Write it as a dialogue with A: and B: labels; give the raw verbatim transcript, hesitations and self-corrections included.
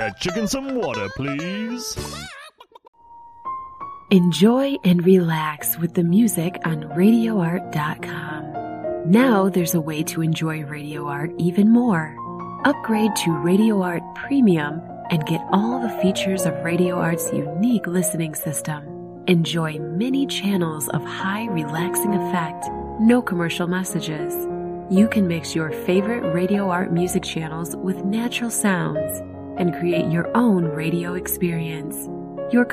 A: that chicken some water, please.
B: Enjoy and relax with the music on radio art dot com. Now there's a way to enjoy Radio Art even more. Upgrade to Radio Art Premium and get all the features of Radio Art's unique listening system. Enjoy many channels of high relaxing effect, no commercial messages. You can mix your favorite Radio Art music channels with natural sounds and create your own radio experience.